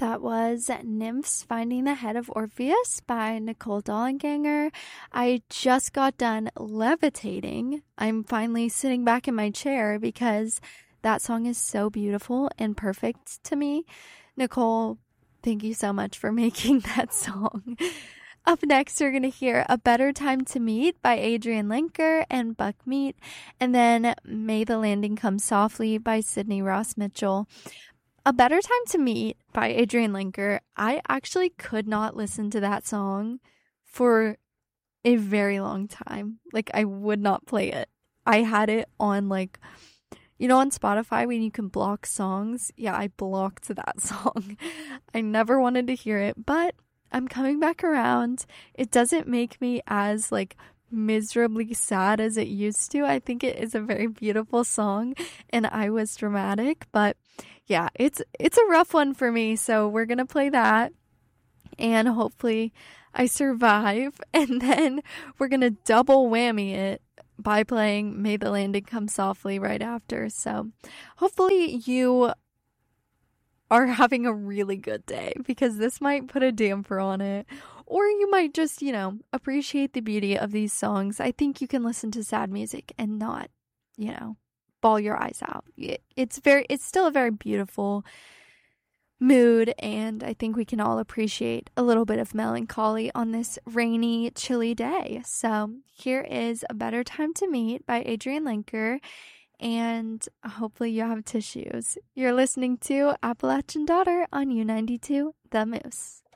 That was Nymphs Finding the Head of Orpheus by Nicole Dollanganger. I just got done levitating. I'm finally sitting back in my chair because that song is so beautiful and perfect to me. Nicole, thank you so much for making that song. Up next, we're going to hear A Better Time to Meet by Adrian Lenker and Buckwheat, and then May the Landing Come Softly by Sydney Ross Mitchell. A Better Time to Meet by Adrian Lenker. I actually could not listen to that song for a very long time. Like, I would not play it. I had it on, like, you know, on Spotify when you can block songs. Yeah, I blocked that song. I never wanted to hear it, but I'm coming back around. It doesn't make me as, like, miserably sad as it used to. I think it is a very beautiful song, and I was dramatic, but yeah, it's a rough one for me, so we're gonna play that, and hopefully I survive, and then we're gonna double whammy it by playing May the Landing Come Softly right after. So hopefully you are having a really good day, because this might put a damper on it. Or you might just, you know, appreciate the beauty of these songs. I think you can listen to sad music and not, you know, bawl your eyes out. It's still a very beautiful mood, and I think we can all appreciate a little bit of melancholy on this rainy, chilly day. So here is A Better Time to Meet by Adrian Lenker, and hopefully you have tissues. You're listening to Appalachian Daughter on U92 The Moose.